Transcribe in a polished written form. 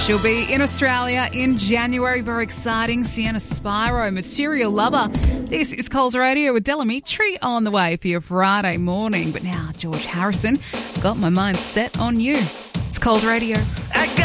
She'll be in Australia in January. Very exciting. Sienna Spiro, Material Lover. This is Coles Radio with Della Mitri on the way for your Friday morning. But now, George Harrison, got my mind set on you. It's Coles Radio.